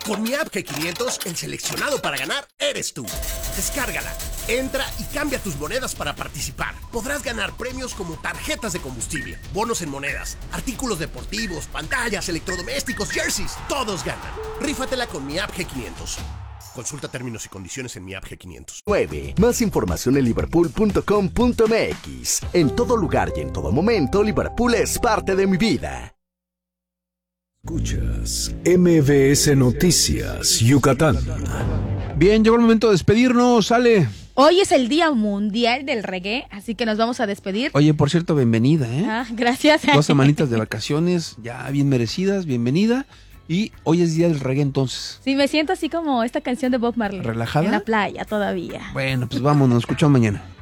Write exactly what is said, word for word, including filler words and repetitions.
Con mi app G quinientos, el seleccionado para ganar eres tú. Descárgala, entra y cambia tus monedas para participar. Podrás ganar premios como tarjetas de combustible, bonos en monedas, artículos deportivos, pantallas, electrodomésticos, jerseys. Todos ganan. Rífatela con mi app G quinientos. Consulta términos y condiciones en mi app G quinientos. nueve. Más información en liverpool punto com punto m x. En todo lugar y en todo momento, Liverpool es parte de mi vida. Escuchas M B S Noticias, Yucatán. Bien, llegó el momento de despedirnos, sale. Hoy es el Día Mundial del Reggae, así que nos vamos a despedir. Oye, por cierto, bienvenida, ¿eh? Ah, gracias. Dos semanitas de vacaciones, ya bien merecidas, bienvenida. Y hoy es Día del Reggae, entonces. Sí, me siento así como esta canción de Bob Marley. ¿Relajada? En la playa todavía. Bueno, pues vámonos, nos escuchamos mañana.